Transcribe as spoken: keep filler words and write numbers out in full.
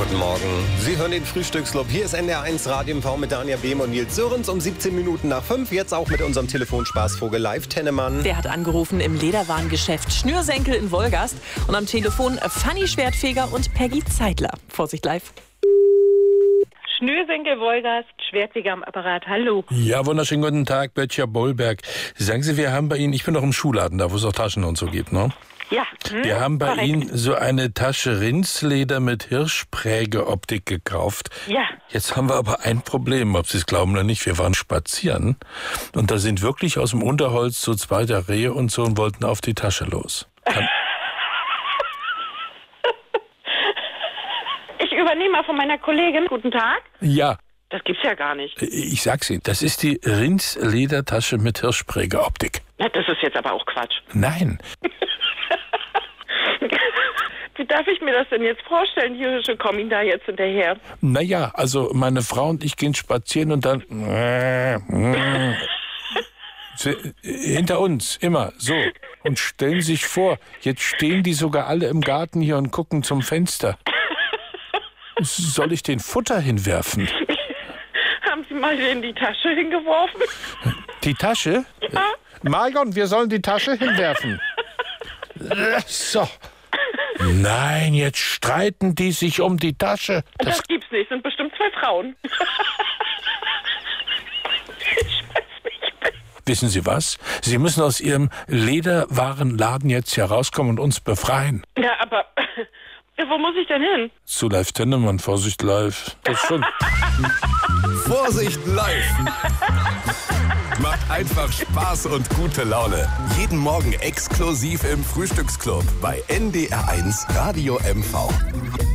Guten Morgen. Sie hören den Frühstücksclub. Hier ist N D R eins Radio M V mit Daniel Behm und Nils Sörens um siebzehn Minuten nach fünf. Jetzt auch mit unserem Telefonspaßvogel Live Tennemann. Der hat angerufen im Lederwarengeschäft Schnürsenkel in Wolgast. Und am Telefon Fanny Schwertfeger und Peggy Zeitler. Vorsicht live. Schnürsenkel Wolgast, Schwertfeger am Apparat. Hallo. Ja, wunderschönen guten Tag, Böttcher Bollberg. Sagen Sie, wir haben bei Ihnen, ich bin doch im Schuhladen, da wo es auch Taschen und so gibt, ne? Ja. Hm, wir haben bei korrekt. Ihnen so eine Tasche Rindsleder mit Hirschprägeoptik gekauft. Ja. Jetzt haben wir aber ein Problem, ob Sie es glauben oder nicht. Wir waren spazieren und da sind wirklich aus dem Unterholz so zwei der Rehe und so und wollten auf die Tasche los. Kann Ich übernehme mal von meiner Kollegin. Guten Tag. ja, Das gibt's ja gar nicht. ich sag's Ihnen, das ist die Rindsledertasche mit Hirschprägeoptik. Na, das ist jetzt aber auch Quatsch. Nein. Wie darf ich mir das denn jetzt vorstellen? Die Hirsche kommen Ihnen da jetzt hinterher. Naja, also meine Frau und ich gehen spazieren und dann Sie, hinter uns, immer so. Und stellen sich vor, jetzt stehen die sogar alle im Garten hier und gucken zum Fenster. Soll ich den Futter hinwerfen? Haben Sie mal in die Tasche hingeworfen? Die Tasche? Ja. Marion, wir sollen die Tasche hinwerfen. So. Nein, jetzt streiten die sich um die Tasche. Das, das gibt's nicht. Sind bestimmt zwei Frauen. Ich weiß nicht. Wissen Sie was? Sie müssen aus Ihrem Lederwarenladen jetzt hier rauskommen und uns befreien. Ja, aber wo muss ich denn hin? Zu Live Tennemann, Vorsicht live. Das ist schon. Vorsicht live! Macht einfach Spaß und gute Laune. Jeden Morgen exklusiv im Frühstücksclub bei N D R eins Radio M V.